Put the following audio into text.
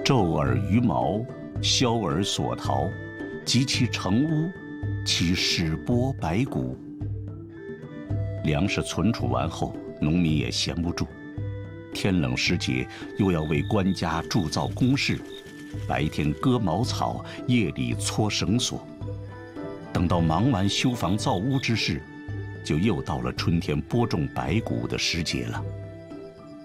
昼尔于茅，宵尔所陶，及其成屋，其始播百谷。粮食存储完后，农民也闲不住，天冷时节又要为官家铸造工事，白天割茅草，夜里搓绳索。等到忙完修房造屋之事，就又到了春天播种百谷的时节了。